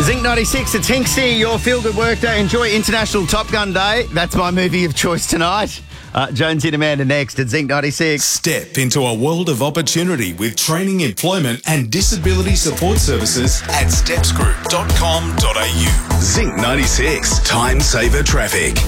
Zinc 96, it's Hinksy, your feel-good workday. Enjoy International Top Gun Day. That's my movie of choice tonight. Jonesy and Amanda next at Zinc 96. Step into a world of opportunity with training, employment and disability support services at stepsgroup.com.au. Zinc 96, Time Saver Traffic.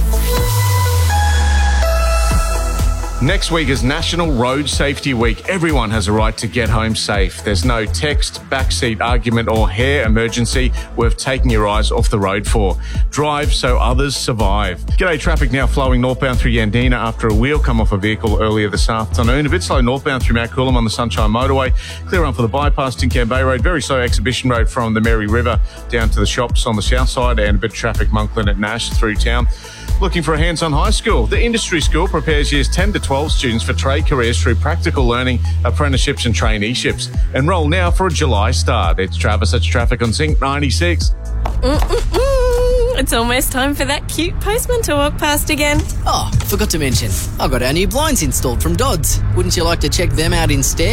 Next week is National Road Safety Week. Everyone has a right to get home safe. There's no text, backseat argument or hair emergency worth taking your eyes off the road for. Drive so others survive. G'day, traffic now flowing northbound through Yandina after a wheel come off a vehicle earlier this afternoon. A bit slow northbound through Mount Coolum on the Sunshine Motorway. Clear run for the bypass, Tincan Bay Road. Very slow Exhibition Road from the Mary River down to the shops on the south side, and a bit of traffic Monkland at Nash through town. Looking for a hands-on high school? The Industry School prepares years 10 to 12 students for trade careers through practical learning, apprenticeships and traineeships. Enrol now for a July start. It's Travis, it's traffic on Zinc 96. It's almost time for that cute postman to walk past again. Oh, forgot to mention, I got our new blinds installed from Dodds. Wouldn't you like to check them out instead?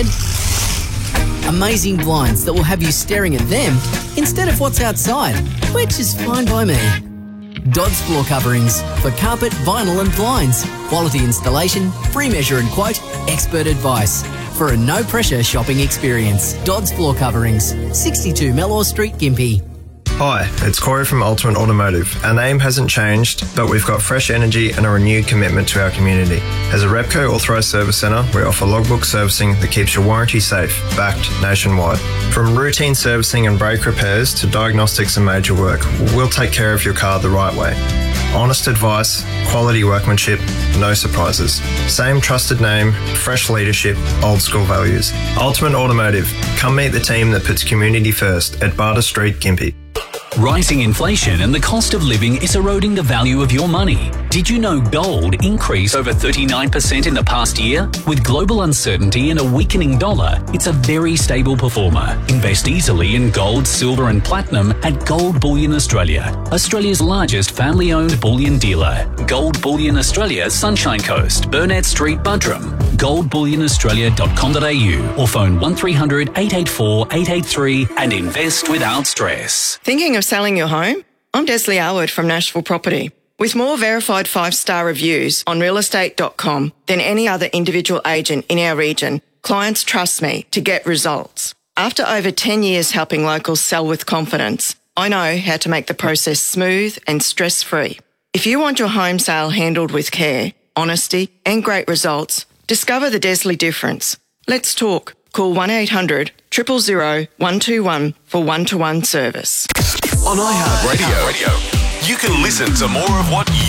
Amazing blinds that will have you staring at them instead of what's outside, which is fine by me. Dodds Floor Coverings for carpet, vinyl and blinds. Quality installation, free measure and quote, expert advice. For a no-pressure shopping experience. Dodds Floor Coverings, 62 Mellor Street, Gympie. Hi, it's Corey from Ultimate Automotive. Our name hasn't changed, but we've got fresh energy and a renewed commitment to our community. As a Repco authorised service centre, we offer logbook servicing that keeps your warranty safe, backed nationwide. From routine servicing and brake repairs to diagnostics and major work, we'll take care of your car the right way. Honest advice, quality workmanship, no surprises. Same trusted name, fresh leadership, old school values. Ultimate Automotive. Come meet the team that puts community first at Barter Street, Gympie. Rising inflation and the cost of living is eroding the value of your money. Did you know gold increased over 39% in the past year? With global uncertainty and a weakening dollar, it's a very stable performer. Invest easily in gold, silver and platinum at Gold Bullion Australia, Australia's largest family-owned bullion dealer. Gold Bullion Australia, Sunshine Coast, Burnett Street, Buderim. goldbullionaustralia.com.au or phone 1300 884 883 and invest without stress. Thinking of selling your home? I'm Desley Arwood from Nashville Property. With more verified 5-star reviews on realestate.com than any other individual agent in our region, clients trust me to get results. After over 10 years helping locals sell with confidence, I know how to make the process smooth and stress-free. If you want your home sale handled with care, honesty and great results, discover the Desley difference. Let's talk. Call 1800 000 121 for one-to-one service. On iHeartRadio, you can listen to more of what